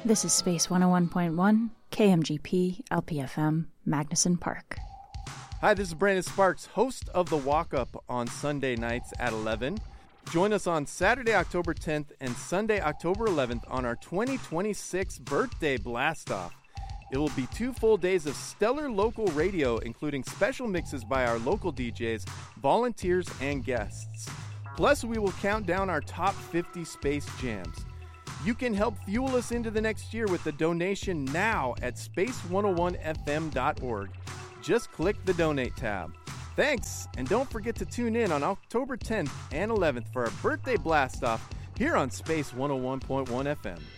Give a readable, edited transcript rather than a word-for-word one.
This is Space 101.1, KMGP, LPFM, Magnuson Park. Hi, this is Brandon Sparks, host of The Walk Up on Sunday nights at 11. Join us on Saturday, October 10th and Sunday, October 11th on our 2026 birthday blast-off. It will be 2 full days of stellar local radio, including special mixes by our local DJs, volunteers, and guests. Plus, we will count down our top 50 space jams. You can help fuel us into the next year with a donation now at space101fm.org. Just click the donate tab. Thanks, and don't forget to tune in on October 10th and 11th for our birthday blast-off here on Space 101.1 FM.